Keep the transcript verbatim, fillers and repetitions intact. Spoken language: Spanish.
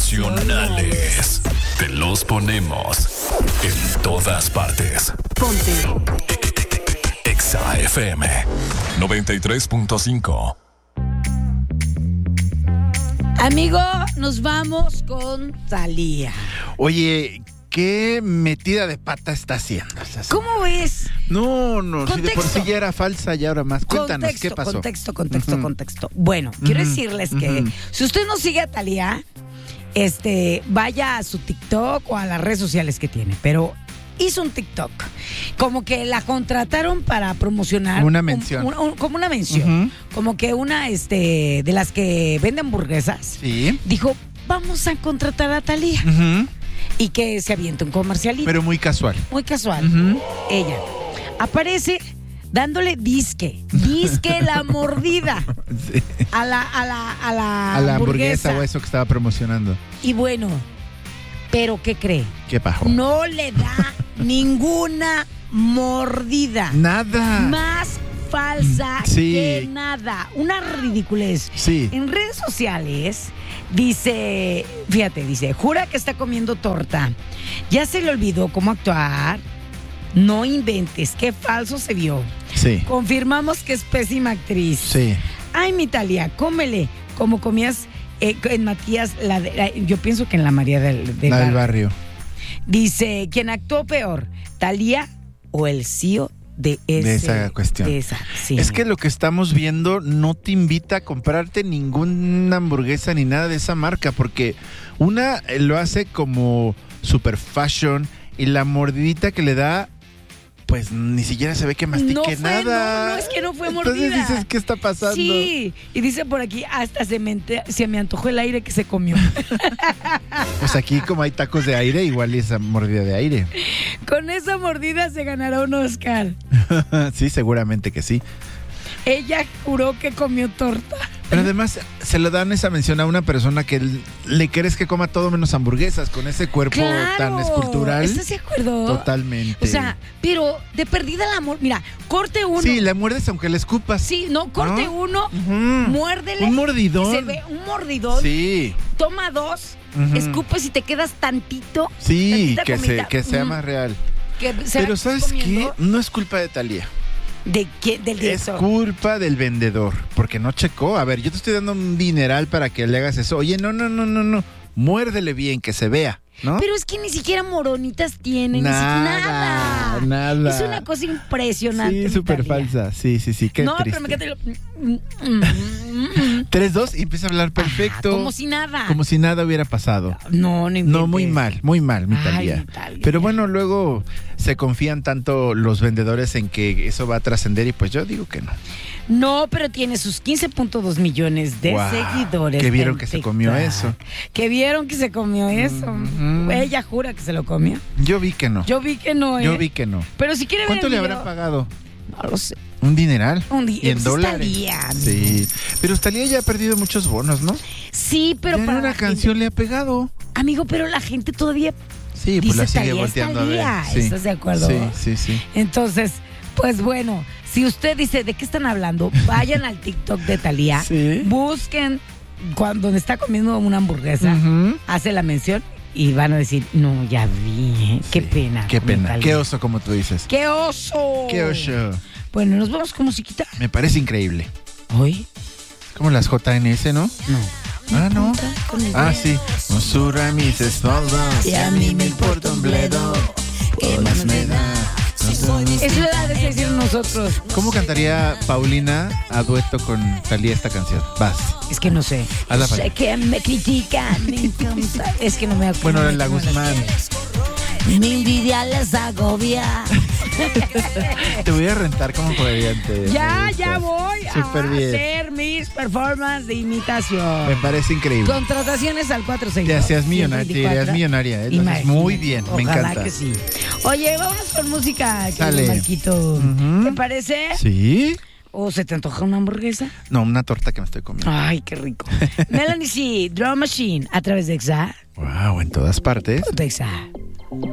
nacionales. Te los ponemos en todas partes. Ponte Exa F M noventa y tres punto cinco. Amigo, nos vamos con Thalía. Oye, ¿qué metida de pata está haciendo? ¿Cómo ves? No, no, si de por sí Contexto. ya era falsa y ahora más. Cuéntanos, Contexto, ¿qué pasó? Contexto, contexto, Ujú. contexto. Bueno, quiero Ujú, decirles que ujú. si usted no sigue a Thalía, este, vaya a su TikTok o a las redes sociales que tiene, pero hizo un TikTok. Como que la contrataron para promocionar. Una un- mención. un- un- como una mención. Ujú. Como que una, este, de las que venden hamburguesas. Sí. Dijo, vamos a contratar a Thalía. Ujú. Y que se avienta un comercialito. Pero muy casual. Muy casual. Ujú. Ella aparece dándole disque, disque la mordida Sí. a la, a la, a la, A la hamburguesa o eso que estaba promocionando. Y bueno, pero ¿qué cree? ¿Qué pajo? No le da ninguna mordida. Nada. Más falsa Sí. que nada. Una ridiculez. Sí. En redes sociales dice, fíjate, dice, jura que está comiendo torta. Ya se le olvidó cómo actuar. No inventes, qué falso se vio. Sí. Confirmamos que es pésima actriz. Sí. Ay, mi Thalía, cómele como comías eh, en Matías, la de- la- yo pienso que en la María del, del La del barrio. barrio. Dice, ¿quién actuó peor? ¿Thalía o el C E O de, ese, De esa cuestión. de esa, sí. Es que lo que estamos viendo no te invita a comprarte ninguna hamburguesa ni nada de esa marca, porque una eh, lo hace como super fashion y la mordidita que le da, pues ni siquiera se ve que mastique No fue, nada. no, no, es que no fue mordida. Entonces dices, ¿qué está pasando? Sí, y dice por aquí, hasta se me, ente- se me antojó el aire que se comió. Pues aquí como hay tacos de aire, igual y esa mordida de aire. Con esa mordida se ganará un Oscar. Sí, seguramente que sí. Ella juró que comió torta. Pero además se le dan esa mención a una persona que l- le quieres que coma todo menos hamburguesas con ese cuerpo Claro, tan escultural. ¿estás de acuerdo? Totalmente. O sea, pero de perdida la amor. Mira, corte uno. sí, le muerdes aunque le escupas. Sí, no, corte ¿No? uno, Ujú. muérdele. Un mordidón. Se ve un mordidón. Sí, Toma dos, Ujú. escupes y te quedas tantito. sí, tantita que, se, comida. que sea Mm, más real. que será Pero que ¿sabes estás qué? comiendo No es culpa de Thalía. ¿De quién? Del Es director. culpa del vendedor, porque no checó. A ver, yo te estoy dando un dineral para que le hagas eso. Oye, no, no, no, no, no. Muérdele bien, que se vea, ¿no? Pero es que ni siquiera moronitas tiene, Nada, ni siquiera nada. nada. Es una cosa impresionante. Sí, mi súper Thalía. falsa. Sí, sí, sí, qué no, triste. pero me quedé. Mm, mm, mm. tres dos y empieza a hablar perfecto. Ajá, como si nada. Como si nada hubiera pasado. No, no inventes. No, muy mal, muy mal, mi Ay, Thalía. mi Thalía. Pero bueno, luego se confían tanto los vendedores en que eso va a trascender y pues yo digo que no. No, pero tiene sus quince punto dos millones de Guau, seguidores. que vieron en que se TikTok. comió eso. Que vieron que se comió eso. Ujú. Ella jura que se lo comió. Yo vi que no. Yo vi que no, ¿eh? Yo vi que no. Pero si quiere ver ¿Cuánto el le video- habrán pagado? No lo sé. Un dineral. Un di- Y en pues dólares. Thalía, amigo. Sí. Pero Thalía ya ha perdido muchos bonos, ¿no? Sí, pero ya en para una la canción gente- le ha pegado. Amigo, pero la gente todavía Sí, pues dice la sigue Thalía es volteando a ver. Thalía. Sí. ¿Estás de acuerdo? Sí, sí, sí. Entonces, pues bueno, si usted dice de qué están hablando, vayan al TikTok de Thalía, Sí. busquen cuando donde está comiendo una hamburguesa, Ujú. hace la mención y van a decir, no, ya vi, ¿eh? qué Sí, pena. Qué mi pena. Thalía. Qué oso, como tú dices. ¡Qué oso! Qué oso. Bueno, nos vamos con musiquita. Me parece increíble. ¿Hoy? Como las J N S, ¿no? No. Ah, no. Con el Ah, dedo. sí. No surra mis espaldas. Y a mí me importa un bledo. ¿Qué más me da? Eso era de decir nosotros. ¿Cómo cantaría Paulina a dueto con Thalía esta canción? Vas. Es que no sé. Hazla Sé para- que me critican, me encanta. Es que no me acuerdo. Bueno, en la Guzmán. Mi envidia les agobia. Te voy a rentar como comediante. Ya, Me ya gustas. voy Súper a bien. hacer mis performances de Me imitación. parece increíble. Contrataciones al cuatro seis Te dos, hacías millonaria, te ciento irías veinticuatro. millonaria, ¿eh? Lo haces muy bien, me Ojalá encanta. que sí. Oye, vamos con música, querido Dale. Marquito. Ujú. ¿Te parece? ¿Sí? ¿O se te antoja una hamburguesa? No, una torta que me estoy comiendo. Ay, qué rico. Melanie C, Drum Machine, a través de Exa. Wow, en todas partes. Ponte Exa.